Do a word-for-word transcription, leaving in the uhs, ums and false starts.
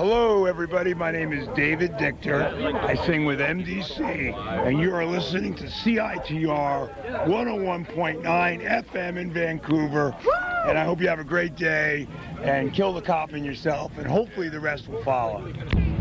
Hello, everybody. My name is David Dichter. I sing with M D C, and you are listening to C I T R one oh one point nine F M in Vancouver. And I hope you have a great day, and kill the cop in yourself, and hopefully the rest will follow.